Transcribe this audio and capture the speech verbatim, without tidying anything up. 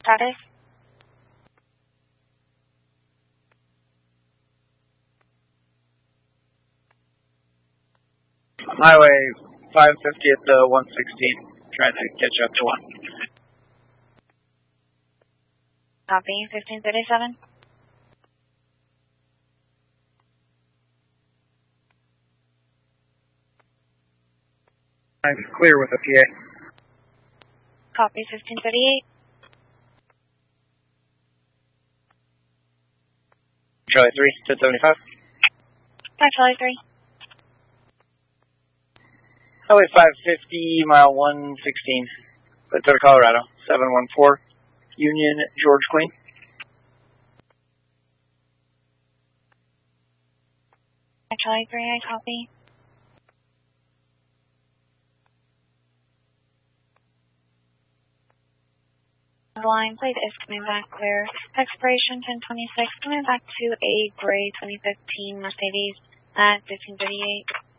Status? Highway five fifty at the one sixteen. Trying to catch up to one. Copy. fifteen thirty-seven. I'm clear with the P A. Copy. fifteen thirty-eight. Charlie three, ten seventy-five. Five Charlie three. Highway five fifty, mile one sixteen. Minnesota, Colorado, seven one four. Union, George Queen. Five Charlie three, I copy. The line plate is coming back clear. Expiration ten twenty-six, coming back to a gray twenty fifteen Mercedes at fifteen thirty-eight.